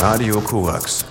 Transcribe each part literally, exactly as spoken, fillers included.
Radio Korax.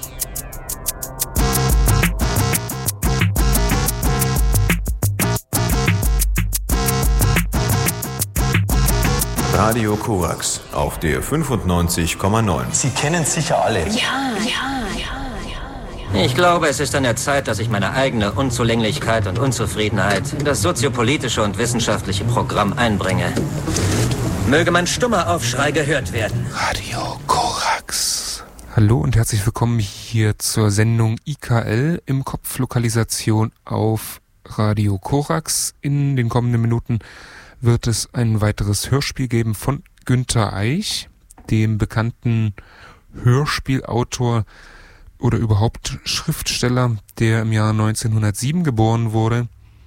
Radio Korax auf der fünfundneunzig Komma neun. Sie kennen sicher alle. Ja, ja, ja, ja. Ich glaube, es ist an der Zeit, dass ich meine eigene Unzulänglichkeit und Unzufriedenheit in das soziopolitische und wissenschaftliche Programm einbringe. Möge mein stummer Aufschrei gehört werden. Radio Korax. Hallo und herzlich willkommen hier zur Sendung I K L im Kopflokalisation auf Radio Korax. In den kommenden Minuten wird es ein weiteres Hörspiel geben von Günter Eich, dem bekannten Hörspielautor oder überhaupt Schriftsteller, der im Jahr neunzehnhundertsieben geboren wurde.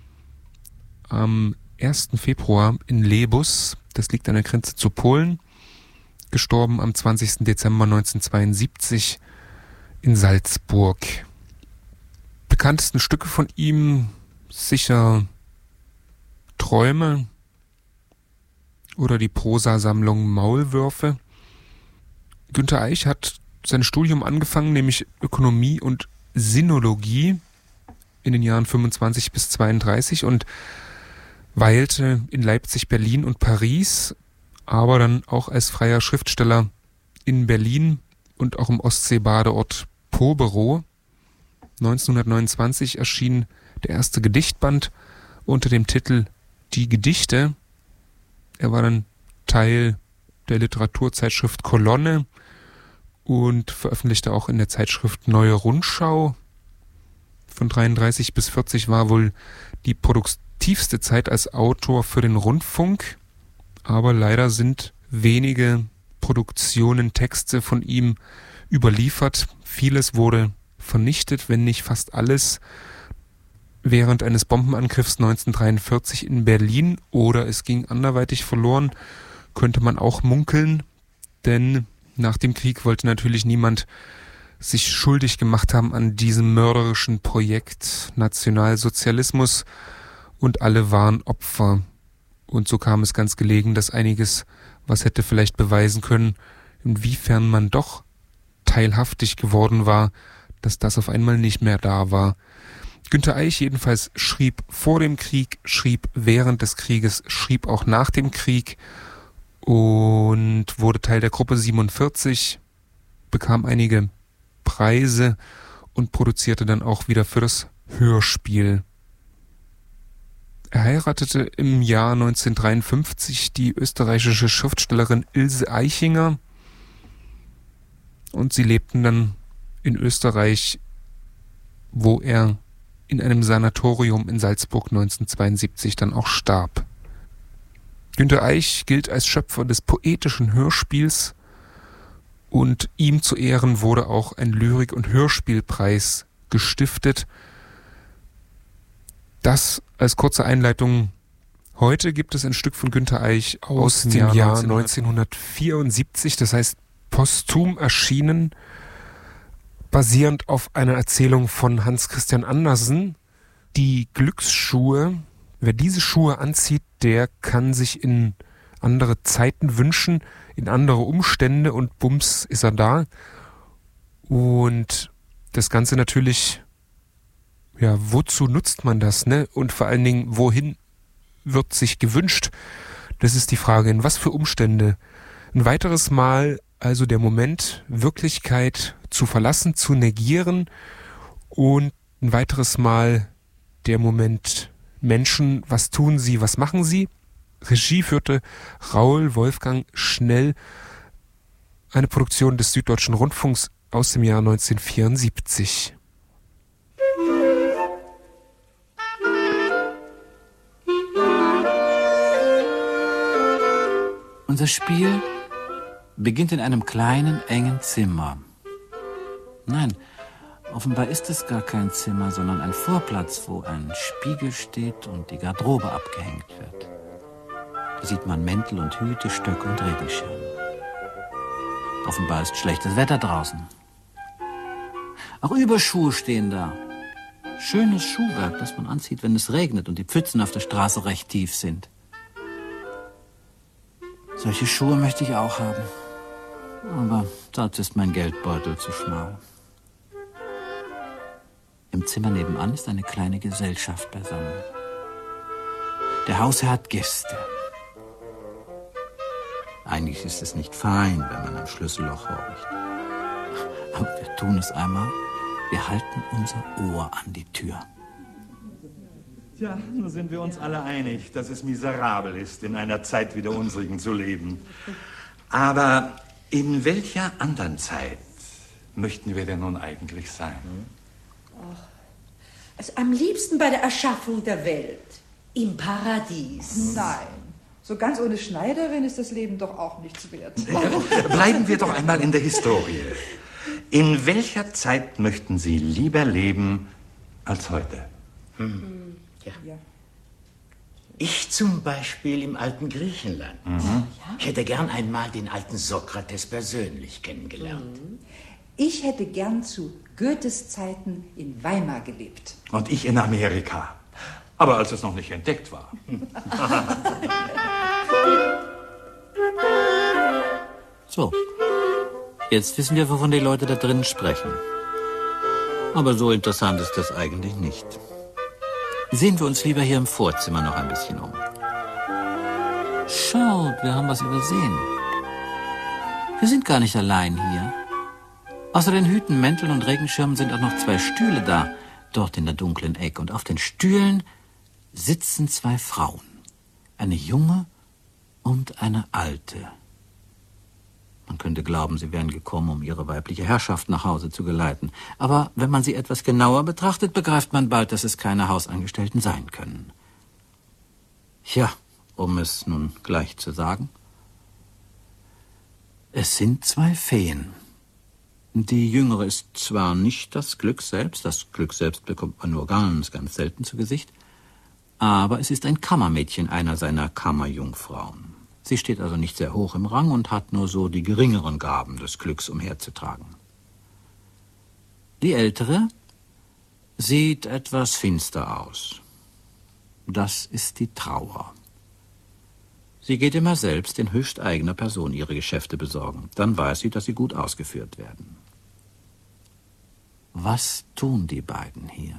Am ersten Februar in Lebus, das liegt an der Grenze zu Polen, gestorben am zwanzigsten Dezember neunzehnhundertzweiundsiebzig in Salzburg. Bekanntesten Stücke von ihm sicher Träume oder die Prosasammlung Maulwürfe. Günter Eich hat sein Studium angefangen, nämlich Ökonomie und Sinologie in den Jahren fünfundzwanzig bis zweiunddreißig und weilte in Leipzig, Berlin und Paris, aber dann auch als freier Schriftsteller in Berlin und auch im Ostseebadeort Poberow. neunzehnhundertneunundzwanzig erschien der erste Gedichtband unter dem Titel Die Gedichte. Er war dann Teil der Literaturzeitschrift Kolonne und veröffentlichte auch in der Zeitschrift Neue Rundschau. Von dreiunddreißig bis vierzig war wohl die produktivste Zeit als Autor für den Rundfunk, aber leider sind wenige Produktionen, Texte von ihm überliefert. Vieles wurde vernichtet, wenn nicht fast alles, während eines Bombenangriffs neunzehnhundertdreiundvierzig in Berlin, oder es ging anderweitig verloren, könnte man auch munkeln, denn nach dem Krieg wollte natürlich niemand sich schuldig gemacht haben an diesem mörderischen Projekt Nationalsozialismus und alle waren Opfer. Und so kam es ganz gelegen, dass einiges, was hätte vielleicht beweisen können, inwiefern man doch teilhaftig geworden war, dass das auf einmal nicht mehr da war. Günter Eich jedenfalls schrieb vor dem Krieg, schrieb während des Krieges, schrieb auch nach dem Krieg und wurde Teil der Gruppe siebenundvierzig, bekam einige Preise und produzierte dann auch wieder für das Hörspiel. Er heiratete im Jahr neunzehnhundertdreiundfünfzig die österreichische Schriftstellerin Ilse Aichinger und sie lebten dann in Österreich, wo er in einem Sanatorium in Salzburg neunzehnhundertzweiundsiebzig dann auch starb. Günter Eich gilt als Schöpfer des poetischen Hörspiels und ihm zu Ehren wurde auch ein Lyrik- und Hörspielpreis gestiftet. Das als kurze Einleitung. Heute gibt es ein Stück von Günter Eich aus, aus dem Jahr, Jahr neunzehnhundertvierundsiebzig, das heißt posthum erschienen, basierend auf einer Erzählung von Hans Christian Andersen, die Glücksschuhe. Wer diese Schuhe anzieht, der kann sich in andere Zeiten wünschen, in andere Umstände und bums ist er da. Und das Ganze natürlich, ja, wozu nutzt man das, ne? Und vor allen Dingen, wohin wird sich gewünscht? Das ist die Frage, in was für Umstände. Ein weiteres Mal also der Moment, Wirklichkeit zu verlassen, zu negieren und ein weiteres Mal der Moment, Menschen, was tun sie, was machen sie? Regie führte Raoul Wolfgang Schnell, eine Produktion des Süddeutschen Rundfunks aus dem Jahr neunzehnhundertvierundsiebzig. Unser Spiel beginnt in einem kleinen, engen Zimmer. Nein, offenbar ist es gar kein Zimmer, sondern ein Vorplatz, wo ein Spiegel steht und die Garderobe abgehängt wird. Da sieht man Mäntel und Hüte, Stöcke und Regenschirme. Offenbar ist schlechtes Wetter draußen. Auch Überschuhe stehen da. Schönes Schuhwerk, das man anzieht, wenn es regnet und die Pfützen auf der Straße recht tief sind. Solche Schuhe möchte ich auch haben. Aber dazu ist mein Geldbeutel zu schmal. Im Zimmer nebenan ist eine kleine Gesellschaft beisammen. Der Hausherr hat Gäste. Eigentlich ist es nicht fein, wenn man am Schlüsselloch horcht. Aber wir tun es einmal. Wir halten unser Ohr an die Tür. Tja, nun sind wir uns alle einig, dass es miserabel ist, in einer Zeit wie der unsrigen zu leben. Aber in welcher anderen Zeit möchten wir denn nun eigentlich sein? Ach, also am liebsten bei der Erschaffung der Welt. Im Paradies. Nein, so ganz ohne Schneiderin ist das Leben doch auch nichts wert. Bleiben wir doch einmal in der Historie. In welcher Zeit möchten Sie lieber leben als heute? Hm. Ja. Ja. Ich zum Beispiel im alten Griechenland. Mhm. Ich hätte gern einmal den alten Sokrates persönlich kennengelernt. Ich hätte gern zu Goethes Zeiten in Weimar gelebt. Und ich in Amerika. Aber als es noch nicht entdeckt war. So, jetzt wissen wir, wovon die Leute da drinnen sprechen. Aber so interessant ist das eigentlich nicht. Sehen wir uns lieber hier im Vorzimmer noch ein bisschen um. Schaut, wir haben was übersehen. Wir sind gar nicht allein hier. Außer den Hüten, Mänteln und Regenschirmen sind auch noch zwei Stühle da, dort in der dunklen Ecke. Und auf den Stühlen sitzen zwei Frauen. Eine junge und eine alte. Man könnte glauben, sie wären gekommen, um ihre weibliche Herrschaft nach Hause zu geleiten. Aber wenn man sie etwas genauer betrachtet, begreift man bald, dass es keine Hausangestellten sein können. Ja, um es nun gleich zu sagen. Es sind zwei Feen. Die jüngere ist zwar nicht das Glück selbst, das Glück selbst bekommt man nur ganz, ganz selten zu Gesicht, aber es ist ein Kammermädchen einer seiner Kammerjungfrauen. Sie steht also nicht sehr hoch im Rang und hat nur so die geringeren Gaben des Glücks umherzutragen. Die Ältere sieht etwas finster aus. Das ist die Trauer. Sie geht immer selbst in höchst eigener Person ihre Geschäfte besorgen. Dann weiß sie, dass sie gut ausgeführt werden. Was tun die beiden hier?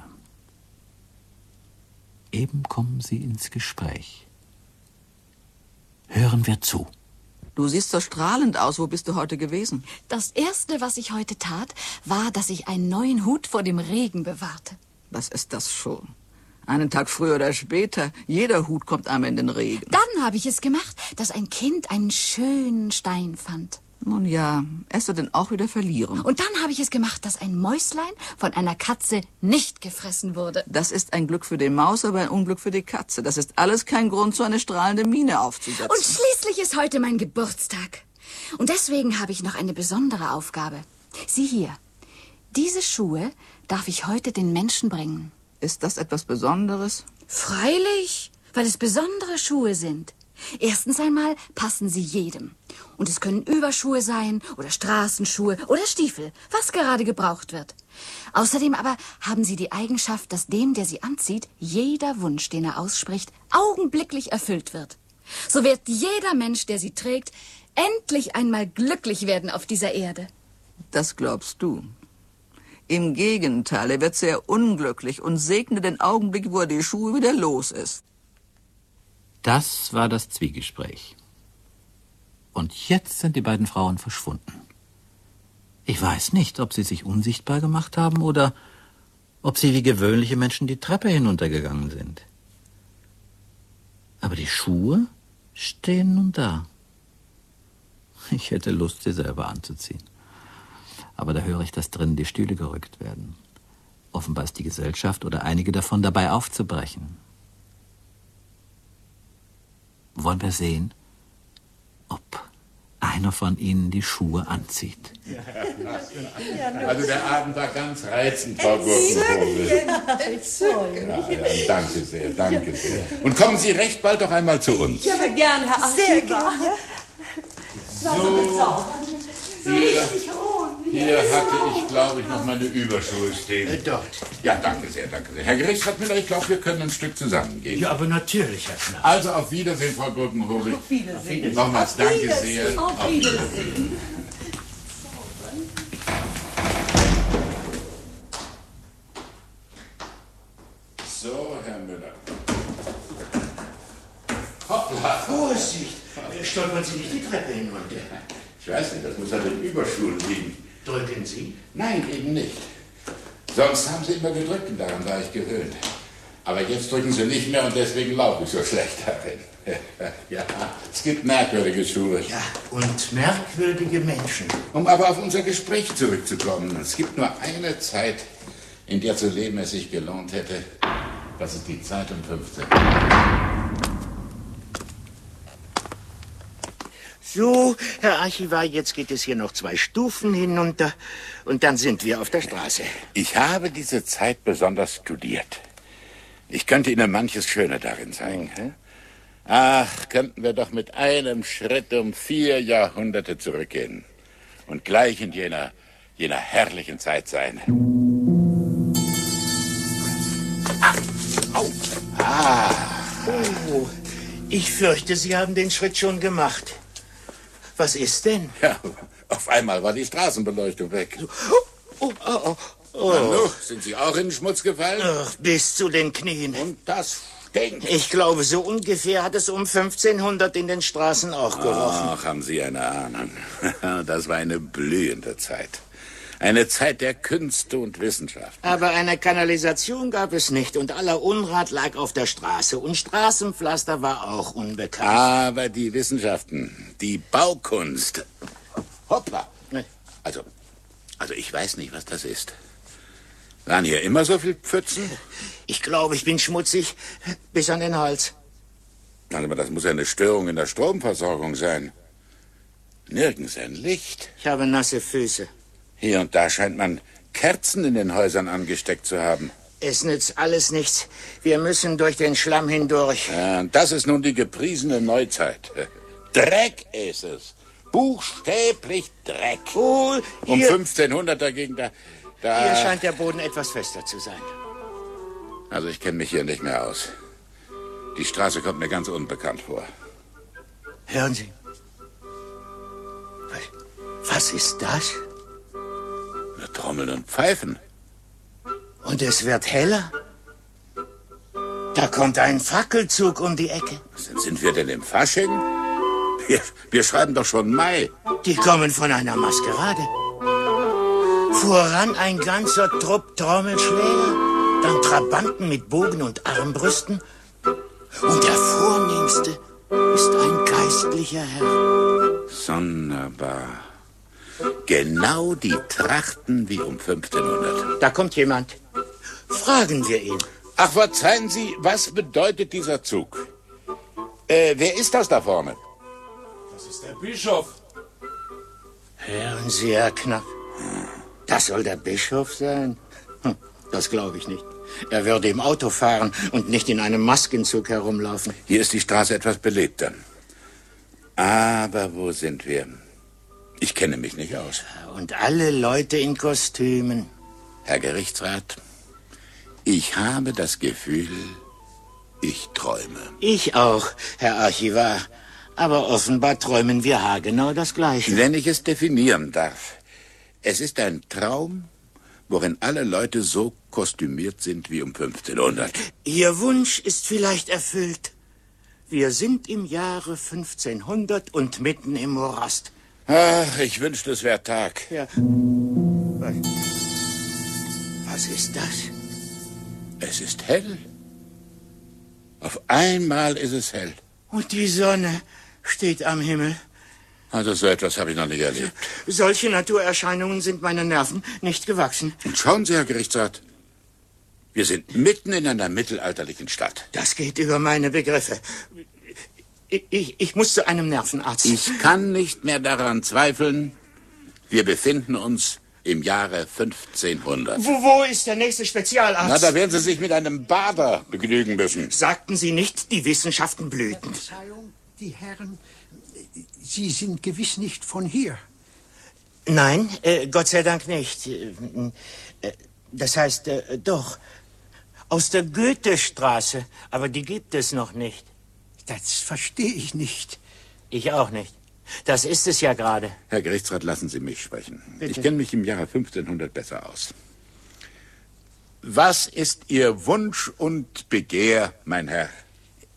Eben kommen sie ins Gespräch. Hören wir zu. Du siehst so strahlend aus. Wo bist du heute gewesen? Das Erste, was ich heute tat, war, dass ich einen neuen Hut vor dem Regen bewahrte. Was ist das schon? Einen Tag früher oder später. Jeder Hut kommt einmal in den Regen. Dann habe ich es gemacht, dass ein Kind einen schönen Stein fand. Nun ja, es wird den auch wieder verlieren. Und dann habe ich es gemacht, dass ein Mäuslein von einer Katze nicht gefressen wurde. Das ist ein Glück für die Maus, aber ein Unglück für die Katze. Das ist alles kein Grund, so eine strahlende Miene aufzusetzen. Und schließlich ist heute mein Geburtstag. Und deswegen habe ich noch eine besondere Aufgabe. Sieh hier, diese Schuhe darf ich heute den Menschen bringen. Ist das etwas Besonderes? Freilich, weil es besondere Schuhe sind. Erstens einmal passen sie jedem. Und es können Überschuhe sein oder Straßenschuhe oder Stiefel, was gerade gebraucht wird. Außerdem aber haben sie die Eigenschaft, dass dem, der sie anzieht, jeder Wunsch, den er ausspricht, augenblicklich erfüllt wird. So wird jeder Mensch, der sie trägt, endlich einmal glücklich werden auf dieser Erde. Das glaubst du. Im Gegenteil, er wird sehr unglücklich und segne den Augenblick, wo er die Schuhe wieder los ist. Das war das Zwiegespräch. Und jetzt sind die beiden Frauen verschwunden. Ich weiß nicht, ob sie sich unsichtbar gemacht haben oder ob sie wie gewöhnliche Menschen die Treppe hinuntergegangen sind. Aber die Schuhe stehen nun da. Ich hätte Lust, sie selber anzuziehen. Aber da höre ich, dass drinnen die Stühle gerückt werden. Offenbar ist die Gesellschaft oder einige davon dabei aufzubrechen. Wollen wir sehen, ob einer von ihnen die Schuhe anzieht? Also der Abend war ganz reizend, Frau Gurkenvogel. Ja, ja, danke sehr, danke sehr. Und kommen Sie recht bald doch einmal zu uns. Ja, gerne, Herr Archivar. Sehr gerne. So, hier, hier hatte ich, glaube ich, noch meine Überschuhe stehen. Äh, dort. Ja, danke sehr, danke sehr. Herr Gerichtsratmüller, ich glaube, wir können ein Stück zusammengehen. Ja, aber natürlich, Herr Knapp. Also auf Wiedersehen, Frau Gurkenvogel. Auf Wiedersehen. Nochmals danke sehr. Auf Wiedersehen. Vorsicht! Stolpern Sie nicht die Treppe hinunter. Ich weiß nicht, das muss an den Überschulen liegen. Drücken Sie? Nein, eben nicht. Sonst haben Sie immer gedrückt und daran war ich gewöhnt. Aber jetzt drücken Sie nicht mehr und deswegen laufe ich so schlecht darin. Ja, es gibt merkwürdige Schuhe. Ja, und merkwürdige Menschen. Um aber auf unser Gespräch zurückzukommen. Es gibt nur eine Zeit, in der zu leben es sich gelohnt hätte. Das ist die Zeit um fünfzehn. So, Herr Archivar, jetzt geht es hier noch zwei Stufen hinunter und dann sind wir auf der Straße. Ich habe diese Zeit besonders studiert. Ich könnte Ihnen manches Schöne darin zeigen. Mhm. Ach, könnten wir doch mit einem Schritt um vier Jahrhunderte zurückgehen und gleich in jener, jener herrlichen Zeit sein. Ach, au. Ah. Oh, ich fürchte, Sie haben den Schritt schon gemacht. Was ist denn? Ja, auf einmal war die Straßenbeleuchtung weg. Oh, oh, oh. Oh. Nanu, sind Sie auch in den Schmutz gefallen? Ach, bis zu den Knien. Und das stinkt. Ich glaube, so ungefähr hat es um fünfzehnhundert in den Straßen auch gerochen. Ach, haben Sie eine Ahnung. Das war eine blühende Zeit. Eine Zeit der Künste und Wissenschaft. Aber eine Kanalisation gab es nicht und aller Unrat lag auf der Straße. Und Straßenpflaster war auch unbekannt. Aber die Wissenschaften, die Baukunst. Hoppla. Also, also ich weiß nicht, was das ist. Waren hier immer so viel Pfützen? Ich glaube, ich bin schmutzig bis an den Hals. Aber das muss ja eine Störung in der Stromversorgung sein. Nirgends ein Licht. Ich habe nasse Füße. Hier und da scheint man Kerzen in den Häusern angesteckt zu haben. Es nützt alles nichts. Wir müssen durch den Schlamm hindurch. Ja, und das ist nun die gepriesene Neuzeit. Dreck ist es. Buchstäblich Dreck. Oh, um hier, fünfzehnhundert dagegen, da, da... Hier scheint der Boden etwas fester zu sein. Also ich kenne mich hier nicht mehr aus. Die Straße kommt mir ganz unbekannt vor. Hören Sie. Was ist das? Wir trommeln und pfeifen. Und es wird heller? Da kommt ein Fackelzug um die Ecke. Sind, sind wir denn im Fasching? Wir, wir schreiben doch schon Mai. Die kommen von einer Maskerade. Voran ein ganzer Trupp Trommelschläger, dann Trabanten mit Bogen und Armbrüsten. Und der vornehmste ist ein geistlicher Herr. Sonderbar. Genau die Trachten wie um fünfzehnhundert. Da kommt jemand. Fragen wir ihn. Ach, verzeihen Sie, was bedeutet dieser Zug? Äh, wer ist das da vorne? Das ist der Bischof. Hören Sie, Herr Knapp. Das soll der Bischof sein? Hm, das glaube ich nicht. Er würde im Auto fahren und nicht in einem Maskenzug herumlaufen. Hier ist die Straße etwas belebter. Aber wo sind wir? Ich kenne mich nicht aus. Und alle Leute in Kostümen. Herr Gerichtsrat, ich habe das Gefühl, ich träume. Ich auch, Herr Archivar. Aber offenbar träumen wir haargenau das Gleiche. Wenn ich es definieren darf. Es ist ein Traum, worin alle Leute so kostümiert sind wie um fünfzehnhundert. Ihr Wunsch ist vielleicht erfüllt. Wir sind im Jahre fünfzehnhundert und mitten im Morast. Ach, ich wünschte, es wäre Tag. Ja. Was ist das? Es ist hell. Auf einmal ist es hell. Und die Sonne steht am Himmel. Also so etwas habe ich noch nicht erlebt. Solche Naturerscheinungen sind meinen Nerven nicht gewachsen. Und schauen Sie, Herr Gerichtsrat, wir sind mitten in einer mittelalterlichen Stadt. Das geht über meine Begriffe. Ich, ich, ich muss zu einem Nervenarzt. Ich kann nicht mehr daran zweifeln. Wir befinden uns im Jahre fünfzehnhundert. Wo, wo ist der nächste Spezialarzt? Na, da werden Sie sich mit einem Bader begnügen müssen. Sagten Sie nicht, die Wissenschaften blühten? Verzeihung, die Herren, Sie sind gewiss nicht von hier. Nein, äh, Gott sei Dank nicht. Äh, das heißt, äh, doch, aus der Goethestraße, aber die gibt es noch nicht. Das verstehe ich nicht. Ich auch nicht. Das ist es ja gerade. Herr Gerichtsrat, lassen Sie mich sprechen. Bitte. Ich kenne mich im Jahre fünfzehnhundert besser aus. Was ist Ihr Wunsch und Begehr, mein Herr?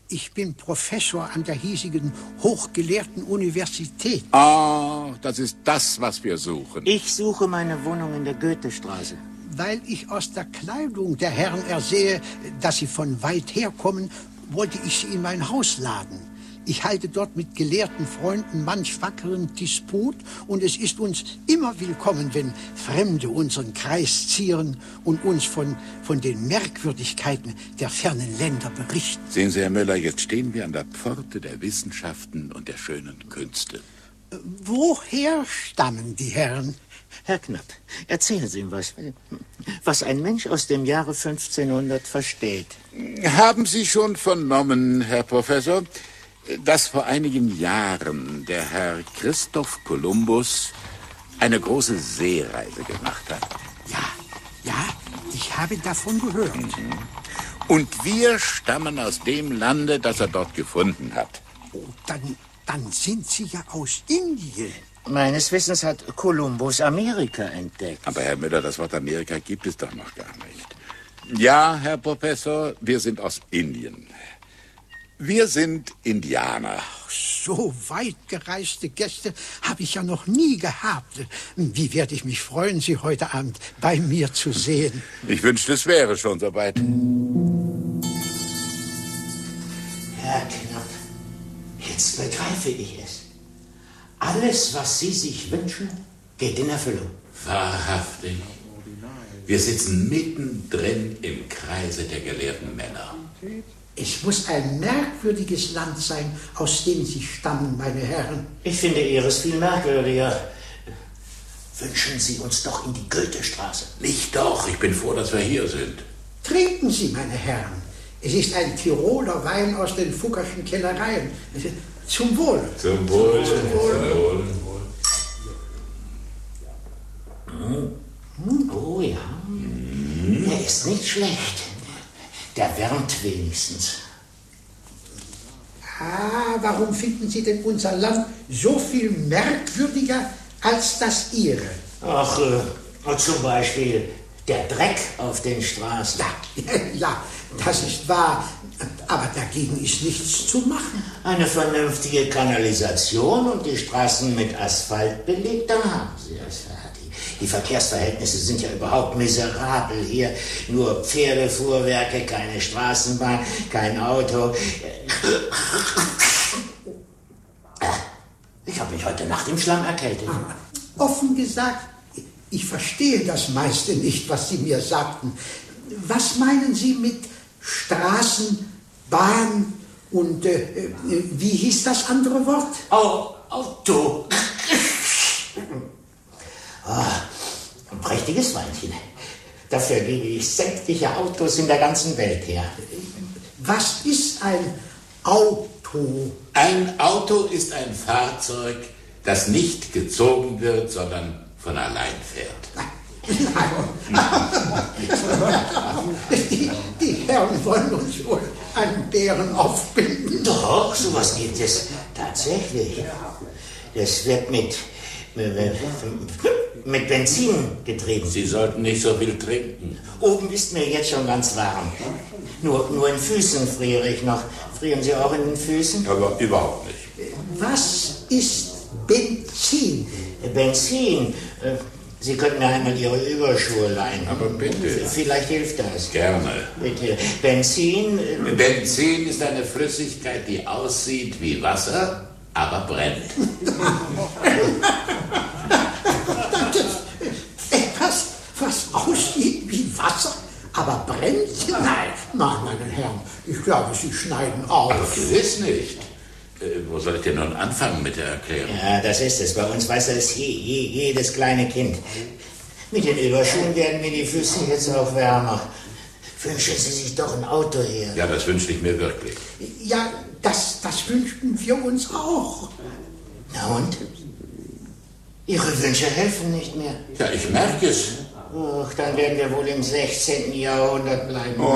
Ich bin Professor an der hiesigen hochgelehrten Universität. Ah, das ist das, was wir suchen. Ich suche meine Wohnung in der Goethestraße. Weil ich aus der Kleidung der Herren ersehe, dass sie von weit herkommen, wollte ich sie in mein Haus laden. Ich halte dort mit gelehrten Freunden manch wackeren Disput und es ist uns immer willkommen, wenn Fremde unseren Kreis zieren und uns von, von den Merkwürdigkeiten der fernen Länder berichten. Sehen Sie, Herr Müller, jetzt stehen wir an der Pforte der Wissenschaften und der schönen Künste. Woher stammen die Herren? Herr Knapp, erzählen Sie ihm was, was ein Mensch aus dem Jahre fünfzehnhundert versteht. Haben Sie schon vernommen, Herr Professor, dass vor einigen Jahren der Herr Christoph Kolumbus eine große Seereise gemacht hat? Ja, ja, ich habe davon gehört. Mhm. Und wir stammen aus dem Lande, das er dort gefunden hat. Oh, dann, dann sind Sie ja aus Indien. Meines Wissens hat Kolumbus Amerika entdeckt. Aber Herr Müller, das Wort Amerika gibt es doch noch gar nicht. Ja, Herr Professor, wir sind aus Indien. Wir sind Indianer. So weit gereiste Gäste habe ich ja noch nie gehabt. Wie werde ich mich freuen, Sie heute Abend bei mir zu sehen. Ich wünschte, es wäre schon soweit. Herr Knapp, jetzt begreife ich es. Alles, was Sie sich wünschen, geht in Erfüllung. Wahrhaftig. Wir sitzen mittendrin im Kreise der gelehrten Männer. Es muss ein merkwürdiges Land sein, aus dem Sie stammen, meine Herren. Ich finde Ihres viel merkwürdiger. Wünschen Sie uns doch in die Goethestraße. Nicht doch, ich bin froh, dass wir hier sind. Trinken Sie, meine Herren. Es ist ein Tiroler Wein aus den Fuggerschen Kellereien. Zum Wohl. Zum Wohl. Zum Wohl. Hm, oh ja, hm. Der ist nicht schlecht. Der wärmt wenigstens. Ah, warum finden Sie denn unser Land so viel merkwürdiger als das Ihre? Ach, äh, zum Beispiel der Dreck auf den Straßen. Ja, ja, das ist wahr. Aber dagegen ist nichts zu machen. Eine vernünftige Kanalisation und die Straßen mit Asphalt belegt, dann haben Sie es. Die Verkehrsverhältnisse sind ja überhaupt miserabel hier. Nur Pferdefuhrwerke, keine Straßenbahn, kein Auto. Ich habe mich heute Nacht im Schlamm erkältet. Offen gesagt, ich verstehe das meiste nicht, was Sie mir sagten. Was meinen Sie mit Straßen, Bahn und äh, wie hieß das andere Wort? Oh, Auto. Oh, ein prächtiges Weinchen. Dafür gebe ich sämtliche Autos in der ganzen Welt her. Was ist ein Auto? Ein Auto ist ein Fahrzeug, das nicht gezogen wird, sondern von allein fährt. die, die Herren wollen uns wohl einen Bären aufbinden. Doch, sowas gibt es tatsächlich. Das wird mit... mit Benzin getrieben. Sie sollten nicht so viel trinken. Oben ist mir jetzt schon ganz warm. Nur, nur in Füßen friere ich noch. Frieren Sie auch in den Füßen? Aber überhaupt nicht. Was ist Benzin? Benzin? Sie könnten mir einmal Ihre Überschuhe leihen. Aber bitte. Vielleicht hilft das. Gerne. Bitte. Benzin? Benzin ist eine Flüssigkeit, die aussieht wie Wasser, aber brennt. Etwas, was aussieht wie Wasser, aber brennt? Nein, nein, meine Herren, ich glaube, Sie schneiden auf. Aber gewiss nicht. Äh, wo soll ich denn nun anfangen mit der Erklärung? Ja, das ist es. Bei uns weiß das je, je, jedes kleine Kind. Mit den Überschuhen werden mir die Füße jetzt auch wärmer. Wünschen Sie sich doch ein Auto her. Ja, das wünschte ich mir wirklich. Ja, das, das wünschten wir uns auch. Na und? Ihre Wünsche helfen nicht mehr. Ja, ich merke es. Ach, dann werden wir wohl im sechzehnten Jahrhundert bleiben. Oh.